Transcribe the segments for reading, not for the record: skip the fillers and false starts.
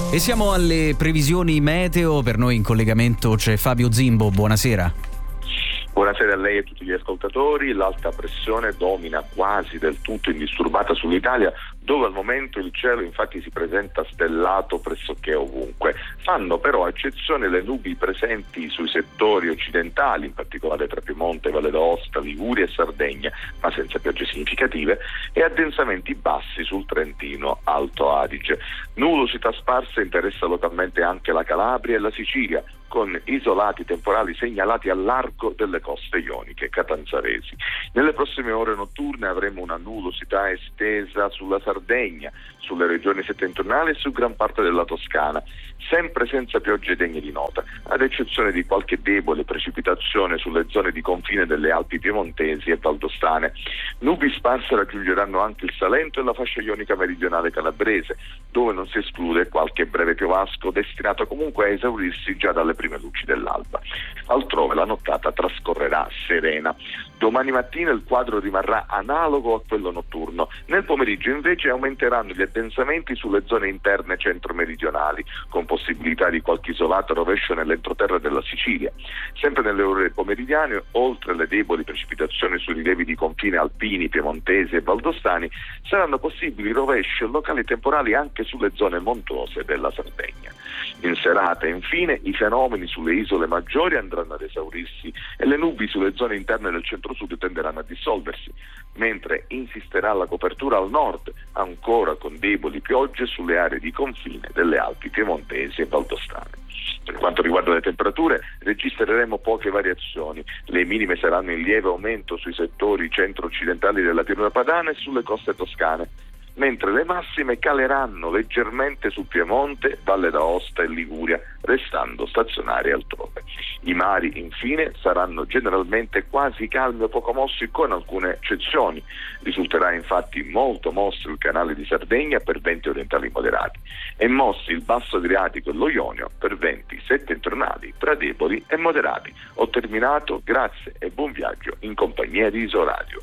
E siamo alle previsioni meteo. Per noi in collegamento c'è Fabio Zimbo. Buonasera. Buonasera a lei e a tutti gli ascoltatori. L'alta pressione domina quasi del tutto indisturbata sull'Italia, dove al momento il cielo infatti si presenta stellato pressoché ovunque. Fanno però eccezione le nubi presenti sui settori occidentali, in particolare tra Piemonte, Valle d'Aosta, Liguria e Sardegna, ma senza piogge significative, e addensamenti bassi sul Trentino Alto Adige. Nuvolosità sparsa interessa localmente anche la Calabria e la Sicilia, con isolati temporali segnalati al largo delle coste ioniche catanzaresi. Nelle prossime ore notturne avremo una nuvolosità estesa sulla Sardegna, sulle regioni settentrionali e su gran parte della Toscana, sempre senza piogge degne di nota, ad eccezione di qualche debole precipitazione sulle zone di confine delle Alpi piemontesi e valdostane. Nubi sparse raggiungeranno anche il Salento e la fascia ionica meridionale calabrese, dove non si esclude qualche breve piovasco destinato comunque a esaurirsi già dalle prime luci dell'alba. Altrove la nottata trascorrerà serena. Domani mattina il quadro rimarrà analogo a quello notturno. Nel pomeriggio invece aumenteranno gli addensamenti sulle zone interne centro-meridionali, con possibilità di qualche isolato rovescio nell'entroterra della Sicilia. Sempre nelle ore pomeridiane, oltre alle deboli precipitazioni sui rilievi di confine alpini, piemontesi e valdostani, saranno possibili rovesci e locali temporali anche sulle zone montuose della Sardegna. In serata, infine, i fenomeni sulle isole maggiori andranno ad esaurirsi e le nubi sulle zone interne del centro-sud tenderanno a dissolversi, mentre insisterà la copertura al nord, ancora con deboli piogge sulle aree di confine delle Alpi piemontesi e valdostane. Per quanto riguarda le temperature, registreremo poche variazioni. Le minime saranno in lieve aumento sui settori centro-occidentali della pianura padana e sulle coste toscane, mentre le massime caleranno leggermente su Piemonte, Valle d'Aosta e Liguria, restando stazionarie altrove. I mari, infine, saranno generalmente quasi calmi o poco mossi, con alcune eccezioni. Risulterà infatti molto mosso il canale di Sardegna per venti orientali moderati e mossi il basso Adriatico e lo Ionio per venti settentrionali tra deboli e moderati. Ho terminato, grazie e buon viaggio in compagnia di Isoradio.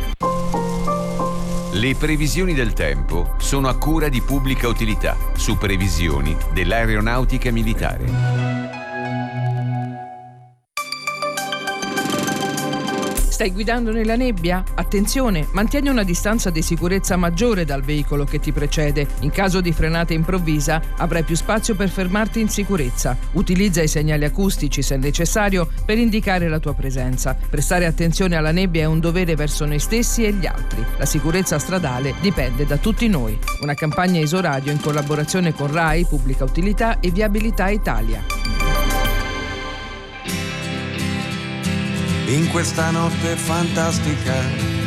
Le previsioni del tempo sono a cura di Pubblica Utilità, su previsioni dell'Aeronautica Militare. Stai guidando nella nebbia? Attenzione, mantieni una distanza di sicurezza maggiore dal veicolo che ti precede. In caso di frenata improvvisa avrai più spazio per fermarti in sicurezza. Utilizza i segnali acustici se necessario per indicare la tua presenza. Prestare attenzione alla nebbia è un dovere verso noi stessi e gli altri. La sicurezza stradale dipende da tutti noi. Una campagna Isoradio in collaborazione con RAI, Pubblica Utilità e Viabilità Italia. In questa notte fantastica